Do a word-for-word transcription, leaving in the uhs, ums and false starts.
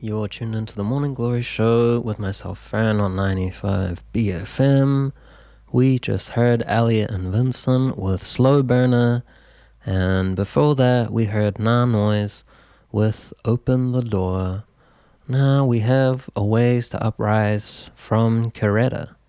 You're tuned into the Morning Glory Show with myself, Fran, on ninety-five B F M. We just heard Elliot and Vincent with Slow Burner, and before that we heard Nah Noise with Open the Door. Now we have a ways to uprise from Coretta.